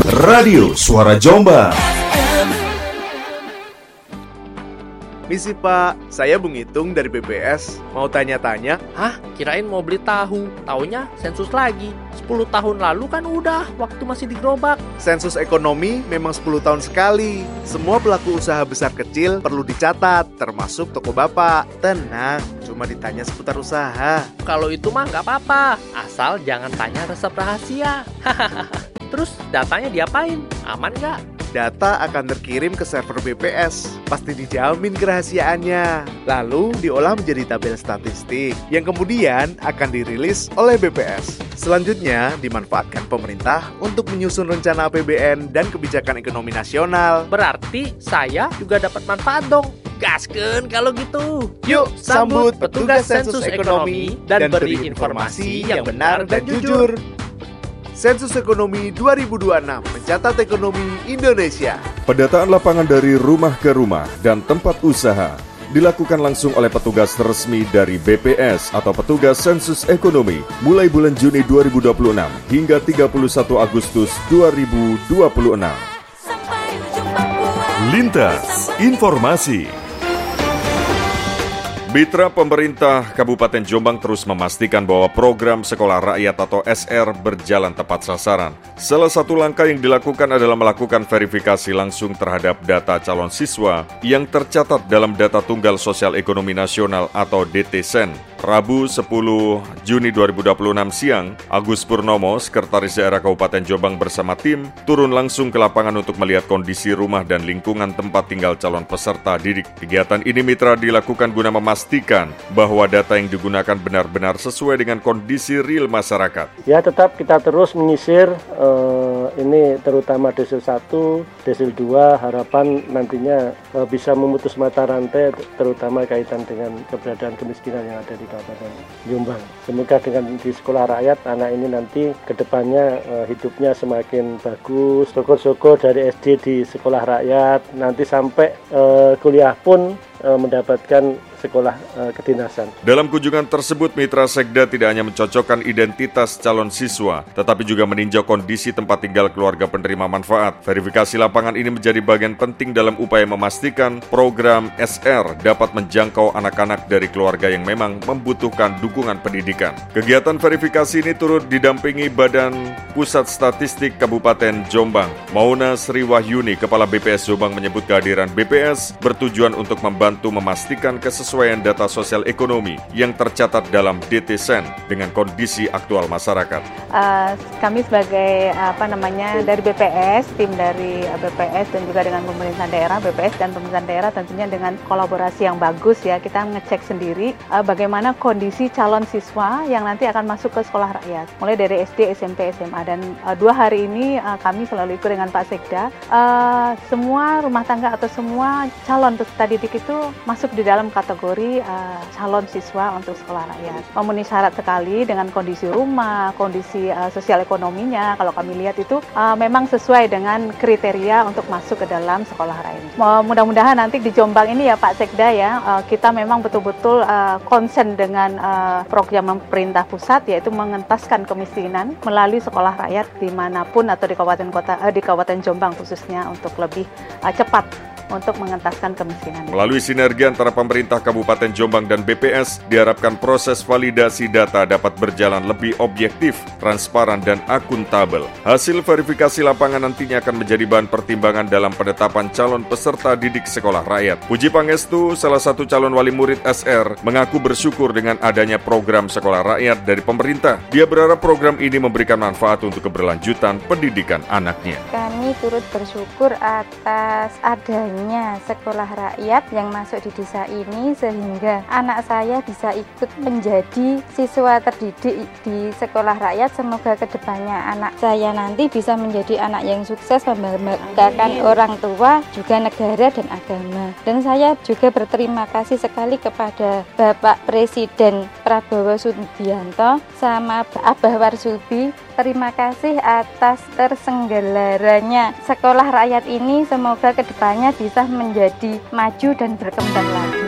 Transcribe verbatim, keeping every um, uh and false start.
Radio Suara Jombang. Misi Pak, saya Bung Itung dari B P S. Mau tanya-tanya? Hah? Kirain mau beli tahu. Taunya sensus lagi. sepuluh tahun lalu kan udah, waktu masih di gerobak. Sensus ekonomi memang sepuluh tahun sekali. Semua pelaku usaha besar kecil perlu dicatat, termasuk toko Bapak. Tenang, cuma ditanya seputar usaha. Kalau itu mah nggak apa-apa, asal jangan tanya resep rahasia. Terus datanya diapain? Aman nggak? Data akan terkirim ke server B P S. Pasti dijamin kerahasiaannya. Lalu diolah menjadi tabel statistik yang kemudian akan dirilis oleh B P S. Selanjutnya dimanfaatkan pemerintah untuk menyusun rencana A P B N dan kebijakan ekonomi nasional. Berarti saya juga dapat manfaat dong. Gaskeun kalau gitu. Yuk sambut petugas sensus ekonomi dan beri informasi yang benar dan jujur. Sensus Ekonomi dua ribu dua puluh enam mencatat ekonomi Indonesia. Pendataan lapangan dari rumah ke rumah dan tempat usaha dilakukan langsung oleh petugas resmi dari B P S atau petugas sensus ekonomi mulai bulan Juni dua ribu dua puluh enam hingga tiga puluh satu Agustus dua ribu dua puluh enam. Lintas Informasi. Mitra pemerintah Kabupaten Jombang terus memastikan bahwa program Sekolah Rakyat atau S R berjalan tepat sasaran. Salah satu langkah yang dilakukan adalah melakukan verifikasi langsung terhadap data calon siswa yang tercatat dalam Data Tunggal Sosial Ekonomi Nasional atau D T S E N. Rabu sepuluh Juni dua ribu dua puluh enam siang, Agus Purnomo, Sekretaris Daerah Kabupaten Jombang bersama tim, turun langsung ke lapangan untuk melihat kondisi rumah dan lingkungan tempat tinggal calon peserta didik. Kegiatan ini mitra dilakukan guna memastikan bahwa data yang digunakan benar-benar sesuai dengan kondisi real masyarakat. Ya, tetap kita terus menyisir eh, ini terutama desil satu, desil dua, harapan nantinya eh, bisa memutus mata rantai terutama kaitan dengan keberadaan kemiskinan yang ada di Kabupaten Jombang. Semoga dengan di sekolah rakyat anak ini nanti kedepannya uh, hidupnya semakin bagus. Syukur-syukur dari S D di sekolah rakyat nanti sampai uh, kuliah pun uh, mendapatkan sekolah uh, kedinasan. Dalam kunjungan tersebut, Mitra Sekda tidak hanya mencocokkan identitas calon siswa, tetapi juga meninjau kondisi tempat tinggal keluarga penerima manfaat. Verifikasi lapangan ini menjadi bagian penting dalam upaya memastikan program S R dapat menjangkau anak-anak dari keluarga yang memang membutuhkan dukungan pendidikan. Kegiatan verifikasi ini turut didampingi Badan Pusat Statistik Kabupaten Jombang. Mauna Sri Wahyuni, Kepala B P S Jombang, menyebut kehadiran B P S bertujuan untuk membantu memastikan kesesuaian Kesesuaian data sosial ekonomi yang tercatat dalam D T S E N dengan kondisi aktual masyarakat. Uh, kami sebagai apa namanya dari B P S, tim dari B P S dan juga dengan pemerintah daerah, B P S dan pemerintah daerah tentunya dengan kolaborasi yang bagus ya, kita ngecek sendiri uh, bagaimana kondisi calon siswa yang nanti akan masuk ke sekolah rakyat, mulai dari S D, S M P, S M A, dan uh, dua hari ini uh, kami selalu ikut dengan Pak Sekda. Uh, semua rumah tangga atau semua calon peserta didik itu masuk di dalam kategori kategori uh, calon siswa untuk sekolah rakyat. Memenuhi syarat sekali dengan kondisi rumah, kondisi uh, sosial ekonominya. Kalau kami lihat itu uh, memang sesuai dengan kriteria untuk masuk ke dalam sekolah rakyat. Uh, mudah-mudahan nanti di Jombang ini ya Pak Sekda ya, uh, kita memang betul-betul uh, konsen dengan uh, program pemerintah pusat, yaitu mengentaskan kemiskinan melalui sekolah rakyat dimanapun atau di kabupaten kota, uh, di kabupaten Jombang khususnya untuk lebih uh, cepat untuk mengentaskan kemiskinan. Melalui sinergi antara pemerintah Kabupaten Jombang dan B P S, diharapkan proses validasi data dapat berjalan lebih objektif, transparan, dan akuntabel. Hasil verifikasi lapangan nantinya akan menjadi bahan pertimbangan dalam penetapan calon peserta didik sekolah rakyat. Puji Pangestu, salah satu calon wali murid S R, mengaku bersyukur dengan adanya program sekolah rakyat dari pemerintah. Dia berharap program ini memberikan manfaat untuk keberlanjutan pendidikan anaknya. Kami turut bersyukur atas adanya sekolah rakyat yang masuk di desa ini sehingga anak saya bisa ikut menjadi siswa terdidik di sekolah rakyat. Semoga kedepannya anak saya nanti bisa menjadi anak yang sukses, membanggakan orang tua, juga negara dan agama. Dan saya juga berterima kasih sekali kepada Bapak Presiden Prabowo Subianto sama Abah Warsubi. Terima kasih atas terselenggaranya sekolah rakyat ini. Semoga kedepannya bisa menjadi maju dan berkembang lagi.